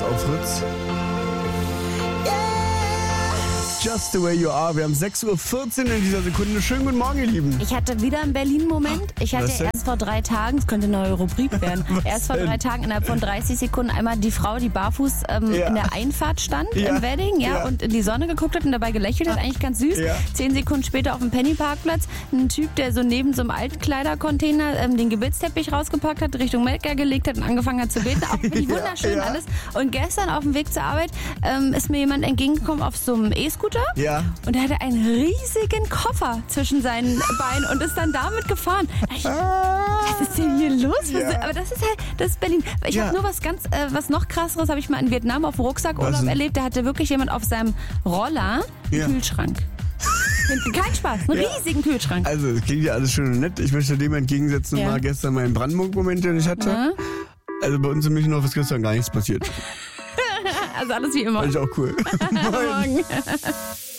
auf Fritz. Just the way you are. Wir haben 6.14 Uhr in dieser Sekunde. Schönen guten Morgen, ihr Lieben. Ich hatte wieder einen Berlin-Moment. Ich hatte erst vor 3 Tagen, das könnte eine neue Rubrik werden, erst vor 3 Tagen innerhalb von 30 Sekunden einmal die Frau, die barfuß in der Einfahrt stand im Wedding und in die Sonne geguckt hat und dabei gelächelt hat. Eigentlich ganz süß. 10 Sekunden später auf dem Penny-Parkplatz ein Typ, der so neben so einem Altkleidercontainer den Gebetsteppich rausgepackt hat, Richtung Melker gelegt hat und angefangen hat zu beten. Auch wirklich wunderschön alles. Und gestern auf dem Weg zur Arbeit ist mir jemand entgegengekommen auf so einem E-Scooter. Ja. Und er hatte einen riesigen Koffer zwischen seinen Beinen und ist dann damit gefahren. Was ist denn hier los? Aber das ist Berlin. Ich habe nur was noch krasseres habe ich mal in Vietnam auf dem Rucksackurlaub erlebt. Da hatte wirklich jemand auf seinem Roller einen Kühlschrank. Kein Spaß, einen riesigen Kühlschrank. Also, das klingt ja alles schön und nett. Ich möchte dem entgegensetzen, mal gestern meinen Brandenburg-Moment, den ich hatte. Also bei uns in Münchenhof ist gestern gar nichts passiert. Also alles wie immer. Fand ich auch cool. Morgen.